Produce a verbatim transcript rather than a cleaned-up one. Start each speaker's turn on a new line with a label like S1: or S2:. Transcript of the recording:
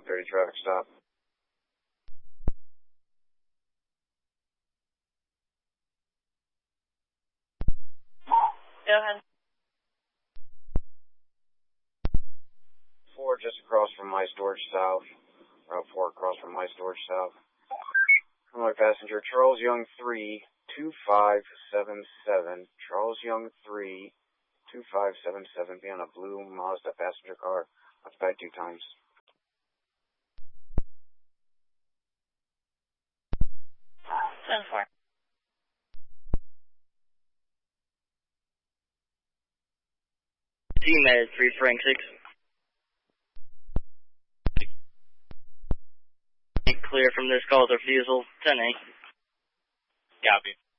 S1: one thirty traffic stop.
S2: Go ahead.
S1: Four just across from my storage south. Route four across from my storage south. My passenger, Charles Young three, two five seven seven. Charles Young three, two five seven seven. Be on a blue Mazda passenger car. That's back two times.
S2: ten four.
S3: G-Med three Frank six. Clear from this call's refusal, ten eight.
S4: Copy.